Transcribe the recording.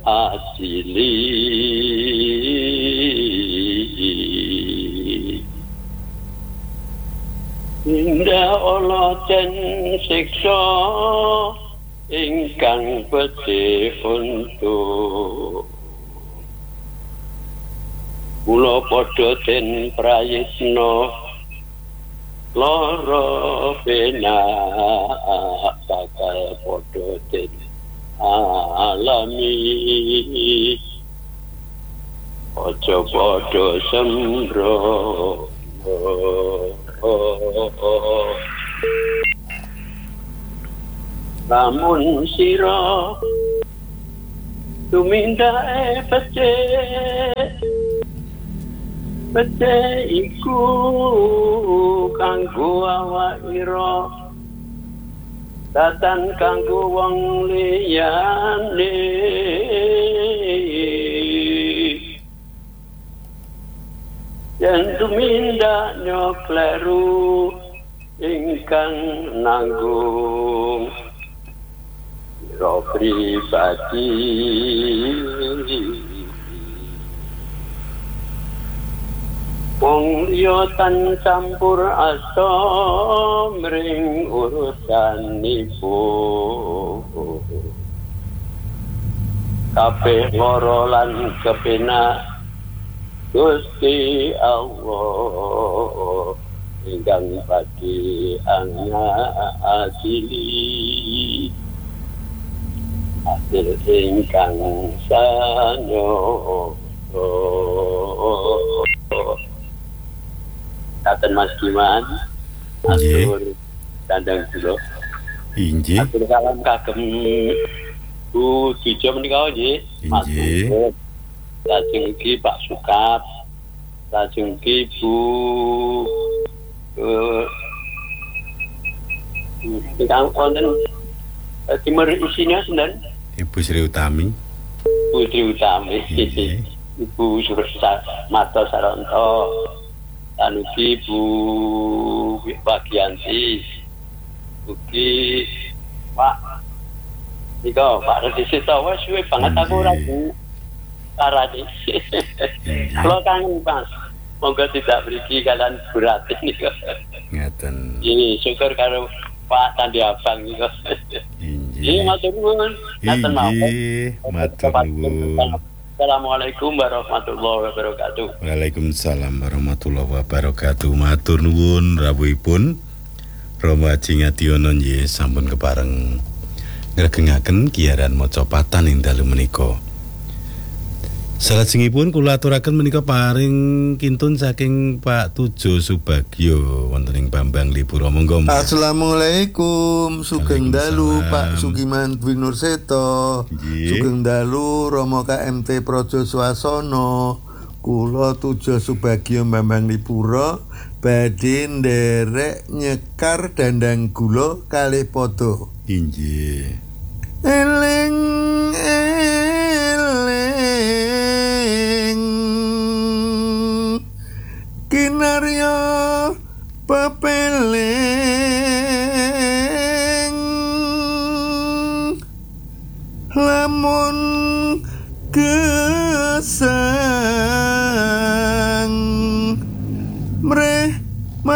adili indah Allah dan siksa ingkang bedhe untuk kula padha den prayitna lara penak bakal padha den alami ojo padha sembrono lamun sira tumindae pece iku kanggo awak ira datan kanggo wong liyane yen tumindak nyokleru ingkang nanggung ira pribadi wong liya tan campur asa mring urusanipun kabeh loro lan kepenak Gusti Allah ingkang badhe adili adil ingkang sanyo Katen Mas Diman, atur dandang dulu. Inggih. Atur salam kagem Bu Dijo menika nggih. Inggih. Lajeng iki Pak Sukap, lajeng iki Bu ingkang wonten timur isinya sinten? Ibu Sri Utami. Bu Sri Utami. Ibu Sursa Marta Saranto. Anuki Bu Bagianti ugi Pak Nika Pak Redisi tawa suwe banget aku ora carane kalau kangen Mas monggo tidak mriki kalian berarti nika Ngaten. ini syukur karo Pak Tandi Abang nika Inggih. matur nuwun ngaten mawon matur nuwun. Assalamualaikum warahmatullahi wabarakatuh. Waalaikumsalam warahmatullahi wabarakatuh. Matur nuwun rawuhipun Rama Haji Ngadiono nggih sampun kepareng ngregengaken giyaran maca patan ing dalu menika. Salajengipun kula aturaken menika paring kintun saking Pak Tujo Subagyo wonten ing Bambang Lipuro. Monggo. Assalamualaikum, sugeng dalu Pak Sugiman Dwi Nurseto. Sugeng dalu Romo KMT Projo Swasana. Kula Tujo Subagyo Bambang Lipuro badhe nderek nyekar dandang gula kalih pada. Inggih. Eling kinarya pepeleng lamun kesah